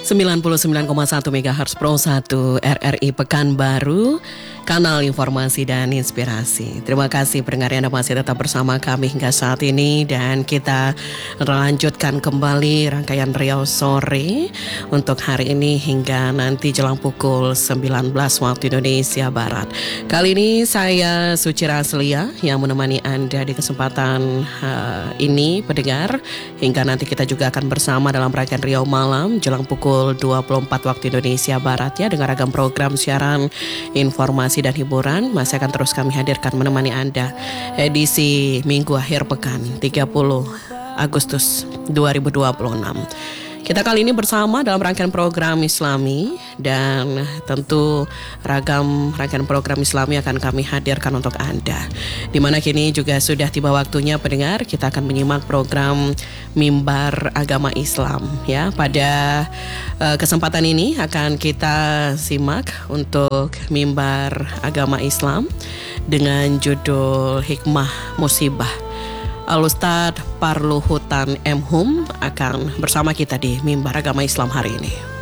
99,1 MHz Pro 1 RRI Pekanbaru, kanal informasi dan inspirasi. Terima kasih pendengar Anda masih tetap bersama kami hingga saat ini, dan kita lanjutkan kembali rangkaian Riau Sore untuk hari ini hingga nanti jelang pukul 19 waktu Indonesia Barat. Kali ini saya Suci Raslia yang menemani Anda di kesempatan ini pendengar, hingga nanti kita juga akan bersama dalam rangkaian Riau Malam jelang pukul 24 waktu Indonesia Barat ya, dengan ragam program siaran, informasi dan hiburan masih akan terus kami hadirkan menemani Anda edisi Minggu akhir pekan 30 Agustus 2026. Kita kali ini bersama dalam rangkaian program Islami, dan tentu rangkaian program Islami akan kami hadirkan untuk Anda. Di mana kini juga sudah tiba waktunya pendengar, kita akan menyimak program Mimbar Agama Islam ya. Pada kesempatan ini akan kita simak untuk Mimbar Agama Islam dengan judul Hikmah Musibah. Al-Ustadz Parluhutan M. Hum akan bersama kita di Mimbar Agama Islam hari ini.